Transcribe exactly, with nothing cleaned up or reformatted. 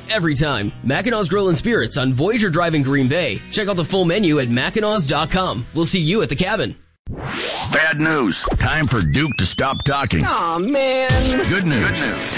every time. Mackinac Grill and Spirits on Voyager Drive in Green Bay. Check out the full menu at mackinac dot com. We'll see you at the cabin. Bad news. Time for Duke to stop talking. Aw, man. Good news. Good news.